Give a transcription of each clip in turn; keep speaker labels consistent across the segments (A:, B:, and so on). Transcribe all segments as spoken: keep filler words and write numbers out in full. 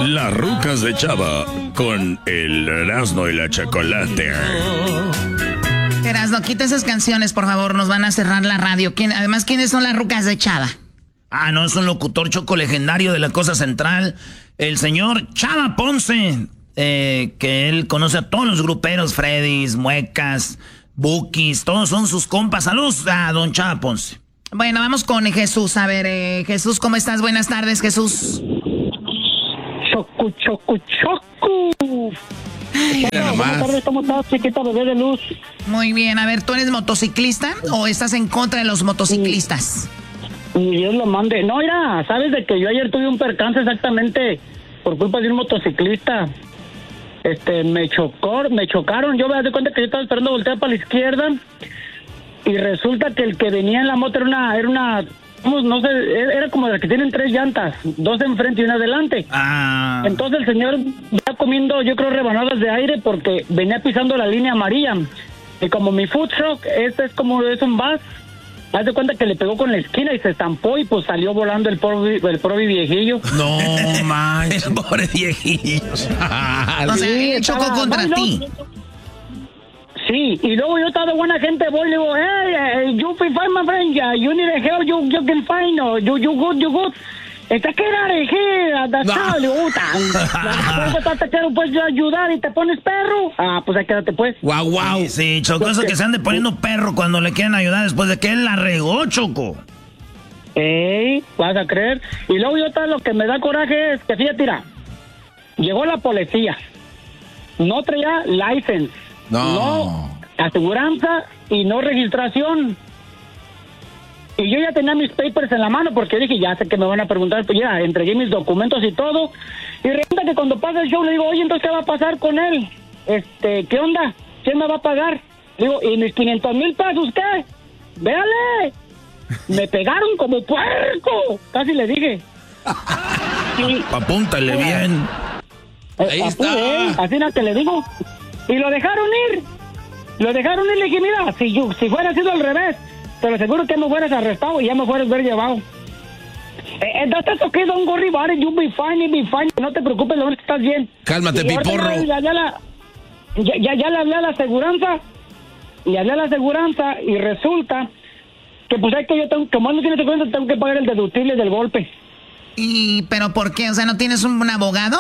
A: Las rucas de Chava con el Erasmo y la Chocolate.
B: Erasmo, quita esas canciones, por favor, nos van a cerrar la radio. ¿Quién, además, ¿quiénes son las rucas de Chava?
C: Ah, no, es un locutor choco legendario de la Cosa Central, el señor Chava Ponce, eh, que él conoce a todos los gruperos, Freddys, Muecas, Bukis, todos son sus compas. Saludos a don Chava Ponce.
B: Bueno, vamos con Jesús. A ver, eh, Jesús, ¿cómo estás? Buenas tardes, Jesús.
D: Choco, choco, choco.
B: Ay,
D: bueno, buenas tardes, ¿cómo estás, chiquita bebé de luz?
B: Muy bien, a ver, ¿tú eres motociclista o estás en contra de los motociclistas?
D: Y Dios lo mande. No, mira, sabes de que yo ayer tuve un percance exactamente por culpa de un motociclista. Este, me chocó, me chocaron. Yo me di cuenta que yo estaba esperando voltear para la izquierda y resulta que el que venía en la moto era una, era una, no sé, era como de las que tienen tres llantas, dos enfrente y una adelante.
C: Ah.
D: Entonces el señor ya comiendo, yo creo, rebanadas de aire porque venía pisando la línea amarilla. Y como mi food truck, este es como, es un bus, haz de cuenta que le pegó con la esquina y se estampó y pues salió volando el pobre, el pobre viejillo.
C: No, manches. El pobre viejillo.
B: O sea,
D: Sí,
B: él chocó
D: estaba-
B: contra
D: no,
B: ti.
D: no. Sí, y luego yo estaba de buena gente, voy y le digo, hey, hey, you feel fine, my friend, yeah, you need a help, you, you can find, or you, you good, you good. Está que era de here, that's how, le digo, puta, te quiero pues ayudar y te pones perro. Ah, pues ahí quédate pues.
C: Guau, guau. Sí, sí, Choco, eso que se ande poniendo perro cuando le quieren ayudar después de que él la regó, Choco.
D: Ey, vas a creer. Y luego yo todo lo que me da coraje es que fíjate, mira, llegó la policía, no traía license,
E: No.
D: no aseguranza y no registración. Y yo ya tenía mis papers en la mano porque dije, ya sé que me van a preguntar, pues ya entregué mis documentos y todo. Y resulta que cuando pasa el show le digo, oye, entonces ¿qué va a pasar con él? Este, ¿qué onda? ¿Quién me va a pagar? Digo, ¿y mis quinientos mil pesos qué? Véale. Me pegaron como puerco. Casi le dije. Sí.
C: Apúntale bien.
E: Ahí
D: Eh,
E: está.
D: apure, así no te le digo. Y lo dejaron ir. Lo dejaron ir. Le dije, mira, si, yo, si fuera sido al revés, te lo aseguro que me fueras arrestado y ya me fueras ver llevado. Eh, that's okay, don't worry about it, you'll be fine, you'll be fine. No te preocupes, lo que estás bien.
E: Cálmate,
D: Y ahorita
E: piporro.
D: Ya, ya, la, ya, ya, ya le hablé a la aseguranza. Le hablé a la aseguranza y resulta que pues hay que yo tengo, como no tienes cuenta, tengo que pagar el deductible del golpe.
B: ¿Y pero por qué? O sea, ¿no tienes un, un abogado?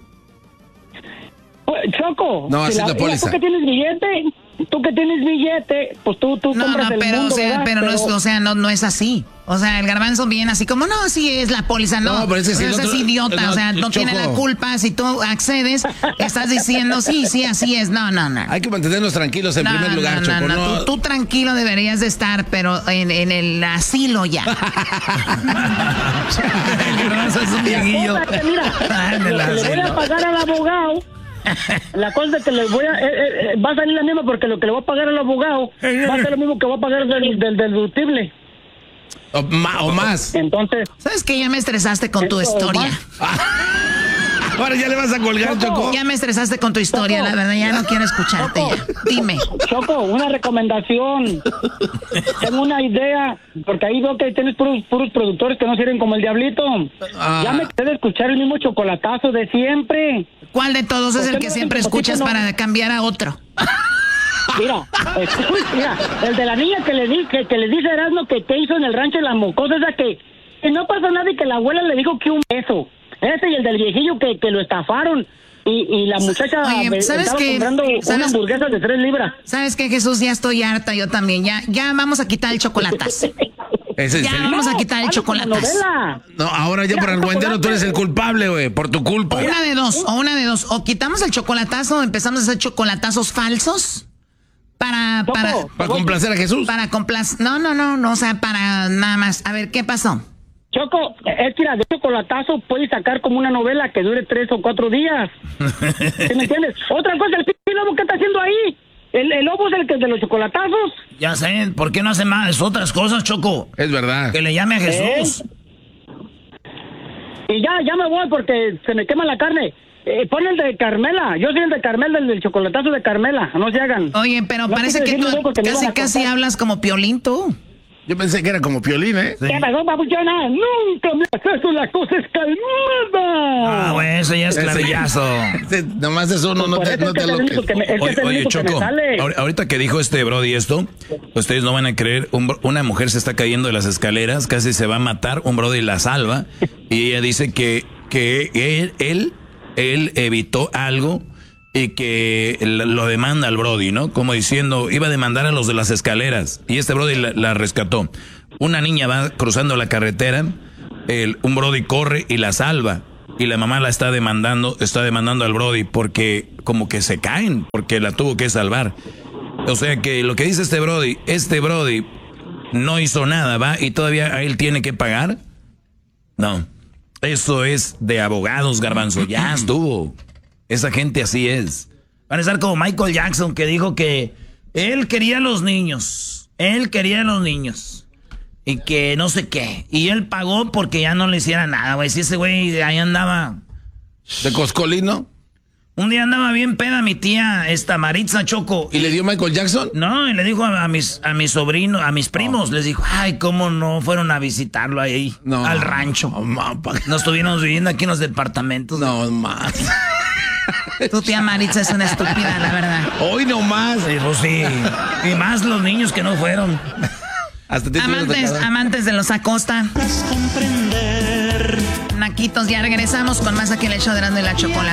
D: Pues, Choco,
E: No, así es la
D: mira,
E: póliza.
D: tú que tienes billete, tú que tienes billete, pues tú, tú
B: No,
D: compras
B: no,
D: el
B: pero,
D: mundo,
B: o sea,
D: ¿verdad?
B: pero, no es, o sea, no, no es así. O sea, el garbanzo viene así como, no, sí es la póliza, no.
E: No, pero es que si
B: no
E: el
B: seas
E: otro-
B: idiota,
E: no,
B: o sea, no
E: Choco.
B: tiene la culpa. Si tú accedes, estás diciendo, sí, sí, así es. No, no, no.
E: Hay que mantenernos tranquilos en
B: No,
E: primer lugar,
B: no,
E: Choco.
B: no,
E: No,
B: Tú, tú tranquilo deberías de estar, pero en, en el asilo ya.
C: El garbanzo es un viejillo.
D: Cosa que, mira,
C: Ah, en el
D: lo que le voy
C: asilo.
D: a pagar al abogado, la cosa es que le voy a, eh, eh, eh, va a salir la misma porque lo que le voy a pagar al abogado va a ser lo mismo que voy a pagar del, del deductible.
E: o, ma- o más.
D: Entonces,
B: ¿Sabes qué? Ya me estresaste con tu
D: Eso,
B: historia.
D: más.
E: Ahora ya le vas a colgar, Choco.
B: Ya me estresaste con tu historia, la verdad, ya no quiero escucharte ya. Dime.
D: Choco, una recomendación. Tengo una idea, porque ahí veo que tienes puros, puros productores que no sirven como el diablito.
E: Ah.
D: Ya me quedé de escuchar el mismo chocolatazo de siempre.
B: ¿Cuál de todos es
D: ¿Por
B: el
D: qué
B: que
D: no
B: siempre
D: hacen
B: escuchas
D: poquito, no?
B: para cambiar a otro?
D: Mira, escucha, mira, el de la niña que le di, que, que le dice Erasmo que te hizo en el rancho de la mocosa, esa que, que no pasó nada y que la abuela le dijo que un beso. Ese y el del viejillo que, que lo estafaron. Y, y la muchacha
B: Oye,
D: ve-
B: ¿sabes
D: estaba
B: qué?
D: comprando una
B: ¿Sabes?
D: hamburguesa de tres libras.
B: ¿Sabes qué, Jesús? Ya estoy harta, yo también. Ya, ya vamos a quitar el chocolatazo.
E: ¿Es en
B: Ya
E: serio?
B: vamos a quitar el
D: hazlo como
B: chocolatazo.
D: novela.
E: No, ahora ya
D: Mira,
E: por el guandero tú eres
D: chocolate.
E: el culpable, güey. Por tu culpa.
B: Una de dos, o una de dos. O quitamos el chocolatazo, o empezamos a hacer chocolatazos falsos para, para,
D: Choco,
E: Para complacer a Jesús.
B: para complacer. No, no, no, no, o sea, para nada más. A ver, ¿qué pasó?
D: Choco, es que mira, de chocolatazo puedes sacar como una novela que dure tres o cuatro días. ¿Sí me entiendes? Otra cosa, el pinche lobo, ¿qué está haciendo ahí? El, el lobo es el que es de los chocolatazos.
C: Ya sé, ¿por qué no hace más otras cosas, Choco?
E: Es verdad.
C: Que le llame a Jesús.
D: Y ya, ya me voy porque se me quema la carne. Eh, pon el de Carmela. Yo soy el de Carmela, el del chocolatazo de Carmela. No se hagan.
B: Oye, pero
D: No
B: parece
D: quise
B: que tú
D: decirlo porque me
B: casi,
D: iban a
B: casi
D: cortar.
B: hablas como Piolín tú.
E: Yo pensé que era como Piolín, ¿eh?
D: ¿Qué pasó, papuchona? Nunca me haces eso, la cosa es calmada.
C: Ah, güey, eso ya es clavillazo.
E: Ese, nomás es uno, no te, no te lo que...
D: que me, es que
A: Oye,
D: es el
A: oye,
D: único que me
A: Choco,
D: sale.
A: ahor- ahorita que dijo este Brody esto, ustedes no van a creer, un bro- una mujer se está cayendo de las escaleras, casi se va a matar, un Brody la salva, y ella dice que, que él, él, él evitó algo y que lo demanda al Brody, ¿no? Como diciendo, iba a demandar a los de las escaleras, y este Brody la, la rescató. Una niña va cruzando la carretera, el, un Brody corre y la salva. Y la mamá la está demandando, está demandando al Brody porque como que se caen, porque la tuvo que salvar. O sea que lo que dice este Brody, este Brody no hizo nada, ¿va? Y todavía a él tiene que pagar. No, eso es de abogados, Garbanzo, ya estuvo. Esa gente así es.
C: Van a estar como Michael Jackson, que dijo que él quería a los niños, él quería a los niños. Y que no sé qué. Y él pagó porque ya no le hiciera nada, güey. Si ese güey ahí andaba...
E: ¿De Coscolino?
C: Un día andaba bien peda mi tía, esta Maritza Choco.
E: ¿Y le dio Michael Jackson?
C: No, y le dijo a, a mis a mis sobrinos, a mis primos, les dijo, ay, cómo no fueron a visitarlo ahí,
E: No.
C: al rancho.
E: No, ma, pa-
C: Nos estuvieron viviendo aquí en los departamentos.
E: no más.
B: Tu tía Maritza es una estúpida, la verdad.
E: Hoy no más.
C: Dijo, sí. Y más los niños que no fueron.
E: Hasta te tienes
B: Amantes,
E: de cada-
B: amantes de los Acosta. Naquitos, ya regresamos con más aquí en el show de Erasmo y la Chocolata.